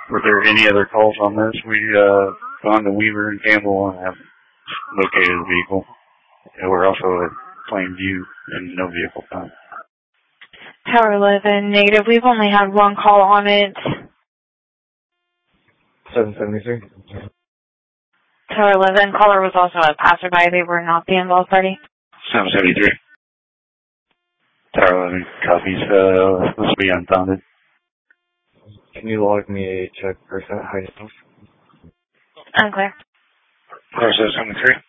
Were there any other calls on this? We gone to Weaver and Campbell and have located a vehicle. And we're also at Plainview and no vehicle found. Tower 11, negative. We've only had one call on it. 773. Tower 11, caller was also a passerby. They were not the involved party. 773. Tower 11 copies. Must be unfounded. Can you log me a check for height? Unclear. Tower 773.